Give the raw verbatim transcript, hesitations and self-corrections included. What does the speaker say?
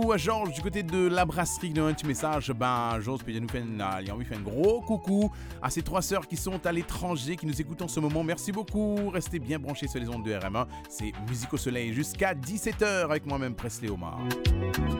à Georges du côté de la brasserie dans un petit message. Ben, Georges peut nous faire une, il a envie de faire un gros coucou à ces trois sœurs qui sont à l'étranger, qui nous écoutent en ce moment. Merci beaucoup. Restez bien branchés sur les ondes de R M un. C'est Musique au Soleil jusqu'à dix-sept heures avec moi-même Presley Omar.